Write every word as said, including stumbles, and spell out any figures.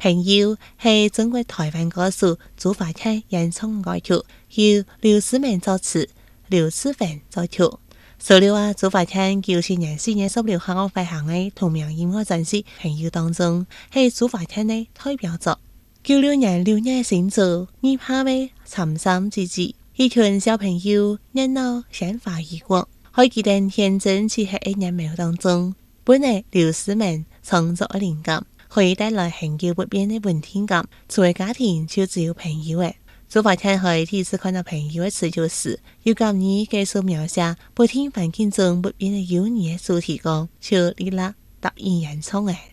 朋友係中國台灣歌手朱華強演唱歌曲，由劉思明作詞，劉志芬作曲。所料啊，朱華強九七年四月十六號發行嘅同名音樂專輯《朋友》當中，係朱華強嘅代表作。九六年六月新作《二拍尾參三之子》，一群小朋友熱鬧鮮花一朵，可記得天真漆黑嘅年貌當中，本來劉思明創作嘅靈感，可以帶來恒久不變嘅溫馨感。作為家庭就只有朋友嘅，朱華強喺第一次看到朋友嘅詞句時，有感而繼續描寫不聽環境中不變嘅幼兒嘅主題歌，就立刻答應演唱嘅。